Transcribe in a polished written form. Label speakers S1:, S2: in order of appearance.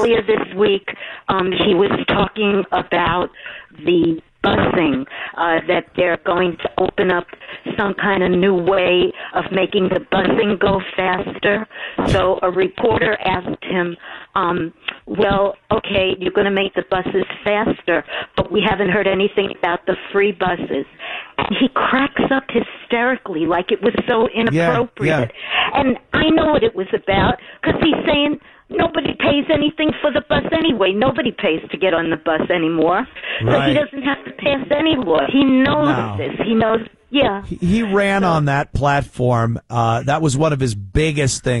S1: earlier this week, he was talking about the busing, that they're going to open up some kind of new way of making the busing go faster. So a reporter asked him, well, okay, you're going to make the buses faster, but we haven't heard anything about the free buses. And he cracks up hysterically, like it was so inappropriate.
S2: Yeah.
S1: And I know what it was about, because he's saying nobody pays anything for the bus anyway. Nobody pays to get on the bus anymore. So
S2: Right.
S1: he doesn't have to pass any law. He knows this. He knows, yeah.
S2: He ran on that platform. That was one of his biggest things.